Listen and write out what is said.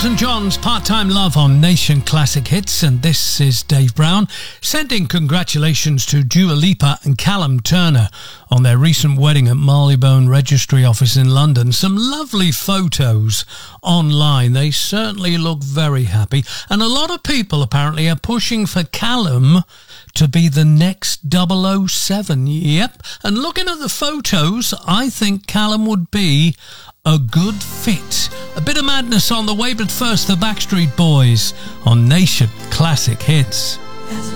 Elton John's Part-Time Love on Nation Classic Hits, and this is Dave Brown sending congratulations to Dua Lipa and Callum Turner on their recent wedding at Marylebone Registry Office in London. Some lovely photos online. They certainly look very happy, and a lot of people apparently are pushing for Callum to be the next 007. Yep, and looking at the photos, I think Callum would be a good fit. A bit of madness on the way, but first the Backstreet Boys on Nation Classic Hits.